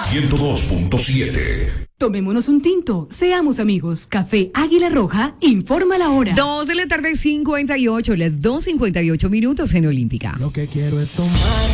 102.7. Tomémonos un tinto, seamos amigos. Café Águila Roja informa la hora. 2:58 PM, las 2:58 PM en Olímpica. Lo que quiero es tomar